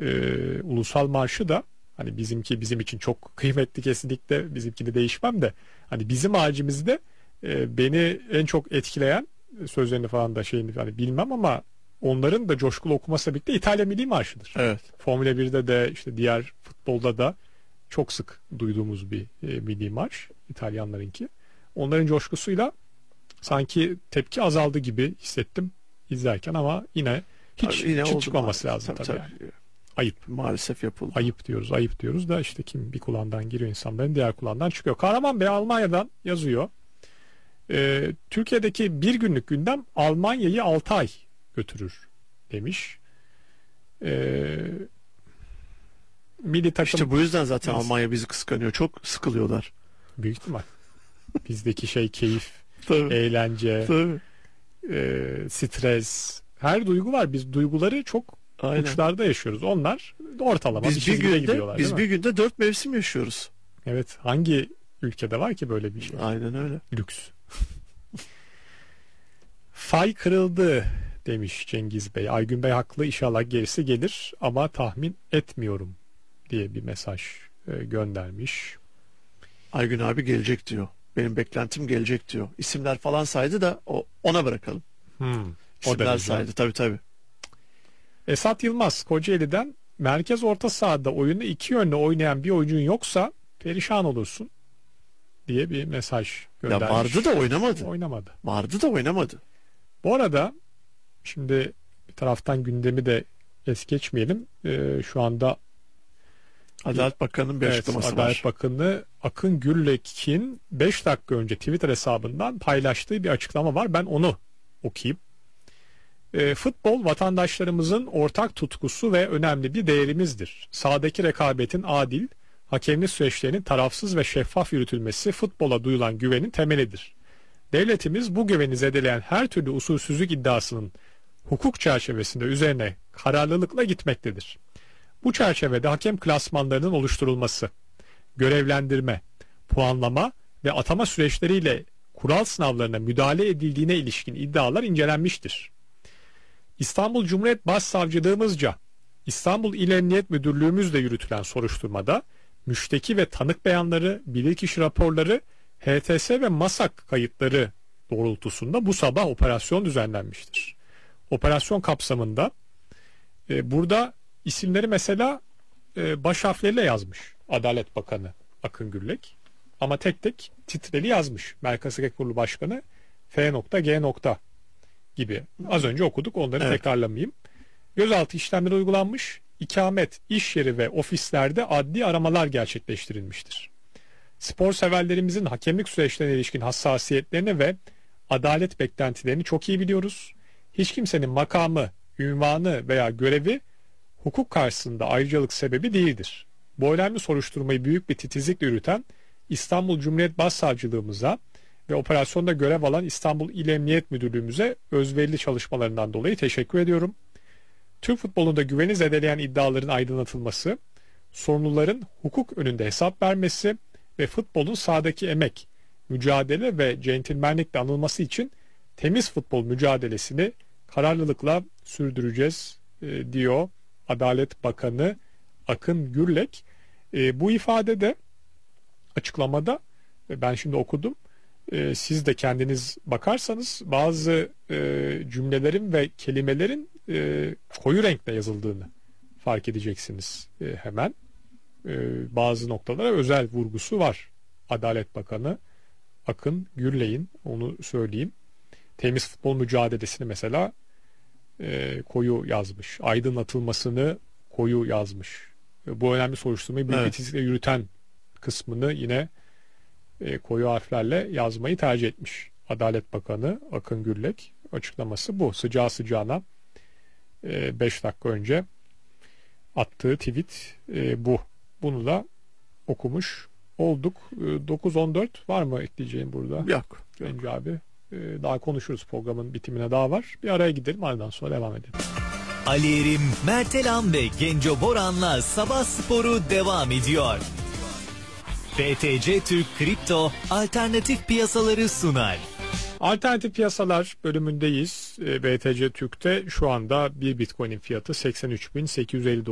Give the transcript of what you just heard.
ulusal marşı da hani bizimki bizim için çok kıymetli, kesinlikle bizimkini değişmem de hani bizim harcımızda beni en çok etkileyen, sözlerini falan da şeyini hani bilmem ama onların da coşkulu okumasıyla birlikte İtalya Milli Marşı'dır. Evet. Formula 1'de de işte diğer futbolda da çok sık duyduğumuz bir milli marş İtalyanlarınki. Onların coşkusuyla sanki tepki azaldı gibi hissettim izlerken ama yine hiç çıkmaması lazım tabii. Yani. Ayıp. Maalesef yapıldı. Ayıp diyoruz da işte kim bir kulağından giriyor insanların, diğer kulağından çıkıyor. Kahraman Bey Almanya'dan yazıyor. Türkiye'deki bir günlük gündem Almanya'yı 6 ay götürür demiş. Milli takım... İşte bu yüzden zaten Almanya bizi kıskanıyor. Çok sıkılıyorlar. Büyük ihtimal. Bizdeki keyif, tabii, eğlence, tabii, stres, her duygu var. Biz duyguları çok uçlarda yaşıyoruz. Onlar ortalama biz bir çizgide gidiyorlar. Biz bir günde 4 mevsim yaşıyoruz. Evet. Hangi ülkede var ki böyle bir şey? Aynen öyle. Lüks. Fay kırıldı demiş Cengiz Bey. Aygün Bey haklı, inşallah gerisi gelir ama tahmin etmiyorum diye bir mesaj göndermiş. Aygün abi gelecek diyor. Benim beklentim gelecek diyor. İsimler falan saydı da ona bırakalım. İsimler saydı tabii. Esat Yılmaz Kocaeli'den, merkez orta sahada oyunu iki yönlü oynayan bir oyuncun yoksa perişan olursun diye bir mesaj göndermiş. Ya vardı da oynamadı. Vardı da oynamadı. Bu arada şimdi bir taraftan gündemi de es geçmeyelim. Şu anda Adalet Bakanı'nın bir açıklaması var. Adalet Bakanı Akın Gürlek'in 5 dakika önce Twitter hesabından paylaştığı bir açıklama var. Ben onu okuyayım. Futbol vatandaşlarımızın ortak tutkusu ve önemli bir değerimizdir. Sahadaki rekabetin adil, hakemlik süreçlerinin tarafsız ve şeffaf yürütülmesi futbola duyulan güvenin temelidir. Devletimiz bu güveni zedeleyen her türlü usulsüzlük iddiasının hukuk çerçevesinde üzerine kararlılıkla gitmektedir. Bu çerçevede hakem klasmanlarının oluşturulması, görevlendirme, puanlama ve atama süreçleriyle kural sınavlarına müdahale edildiğine ilişkin iddialar incelenmiştir. İstanbul Cumhuriyet Başsavcılığımızca İstanbul İl Emniyet Müdürlüğümüzle yürütülen soruşturmada müşteki ve tanık beyanları, bilirkişi raporları, HTS ve MASAK kayıtları doğrultusunda bu sabah operasyon düzenlenmiştir. Operasyon kapsamında burada isimleri mesela baş harfleriyle yazmış Adalet Bakanı Akın Gürlek, ama tek tek titreli yazmış. Merkez Hukuk Kurulu Başkanı F.G. gibi. Az önce okuduk, onları tekrarlamayayım. Gözaltı işlemleri uygulanmış. İkamet, iş yeri ve ofislerde adli aramalar gerçekleştirilmiştir. Spor severlerimizin hakemlik süreçlerine ilişkin hassasiyetlerini ve adalet beklentilerini çok iyi biliyoruz. Hiç kimsenin makamı, ünvanı veya görevi hukuk karşısında ayrıcalık sebebi değildir. Bu önemli soruşturmayı büyük bir titizlikle yürüten İstanbul Cumhuriyet Başsavcılığımıza ve operasyonda görev alan İstanbul İl Emniyet Müdürlüğümüze özverili çalışmalarından dolayı teşekkür ediyorum. Türk futbolunda güveni zedeleyen iddiaların aydınlatılması, sorumluların hukuk önünde hesap vermesi ve futbolun sahadaki emek, mücadele ve centilmenlikle anılması için temiz futbol mücadelesini kararlılıkla sürdüreceğiz diyor Adalet Bakanı Akın Gürlek. Bu ifadede, açıklamada ben şimdi okudum. Siz de kendiniz bakarsanız bazı cümlelerin ve kelimelerin koyu renkle yazıldığını fark edeceksiniz hemen. Bazı noktalara özel vurgusu var. Adalet Bakanı Akın Gürlek'in, onu söyleyeyim. Temiz futbol mücadelesini mesela koyu yazmış. Aydınlatılmasını koyu yazmış. Bu önemli soruşturmayı büyük bir titizlikle yürüten kısmını yine koyu harflerle yazmayı tercih etmiş. Adalet Bakanı Akın Gürlek, açıklaması bu. Sıcağı sıcağına 5 dakika önce attığı tweet bu. Bunu da okumuş olduk. 9-14 var mı ekleyeceğim burada? Yok. Cengi abi. Daha konuşuruz, programın bitimine daha var. Bir araya gidelim, ardından sonra devam edelim. Ali Erim, Mertelan ve Genco Boran'la Sabah Sporu devam ediyor. BTC Türk Kripto alternatif piyasaları sunar. Alternatif piyasalar bölümündeyiz. BTC Türk'te şu anda bir Bitcoin'in fiyatı 83.859